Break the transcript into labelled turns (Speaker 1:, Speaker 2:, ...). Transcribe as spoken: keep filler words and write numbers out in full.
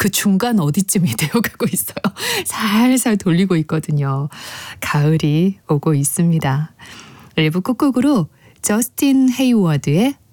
Speaker 1: 그 중간 어디쯤이 되어가고 있어요. 살살 돌리고 있거든요. 가을이 오고 있습니다. 일 부 끝곡으로 저스틴 헤이워드의